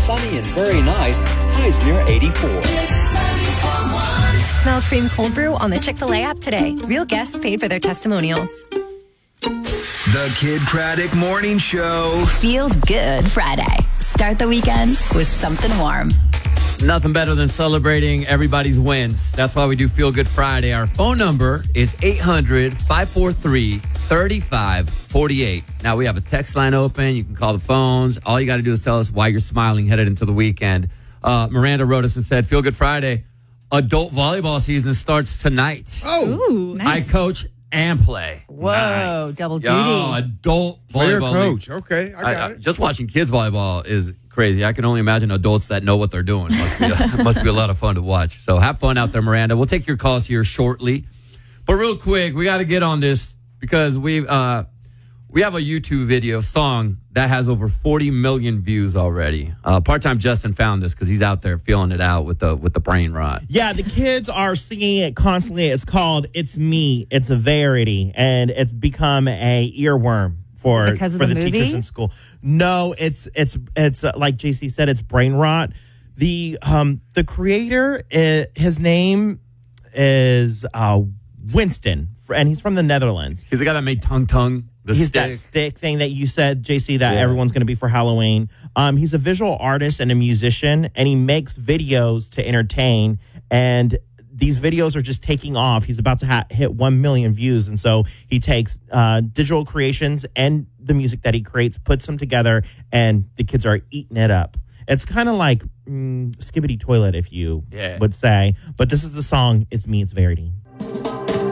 sunny and very nice. Highs near 84. Smell cream cold brew on the Chick-fil-A app today. Real guests paid for their testimonials. The Kid Craddock Morning Show. Feel good Friday. Start the weekend with something warm. Nothing better than celebrating everybody's wins. That's why we do Feel Good Friday. Our phone number is 800-543-3548. Now, we have a text line open. You can call the phones. All you got to do is tell us why you're smiling headed into the weekend. Miranda wrote us and said, Feel Good Friday. Adult volleyball season starts tonight. Oh, Ooh, nice. I coach and play. Whoa, Nice. double duty. Yo, adult player volleyball. coach. Okay, I got it. Just watching kids volleyball is crazy. I can only imagine adults that know what they're doing. Must be a lot of fun to watch. So have fun out there, Miranda. We'll take your calls here shortly. But real quick, we got to get on this because we have a YouTube video song that has over 40 million views already. Part-time Justin found this because he's out there feeling it out with the brain rot. Yeah, the kids are singing it constantly. It's called "It's Me." It's a Verity, and it's become a earworm for Because of the the movie? teachers in school. No, it's like JC said, it's brain rot. The creator, his name is Winston, and he's from the Netherlands. He's the guy that made Tung Tung. He's that stick thing that you said, JC, that everyone's going to be for Halloween. He's a visual artist and a musician, and he makes videos to entertain. And these videos are just taking off. He's about to hit 1 million views. And so he takes digital creations and the music that he creates, puts them together, and the kids are eating it up. It's kind of like Skibbity Toilet, if you would say. But this is the song, It's Me, It's Verity.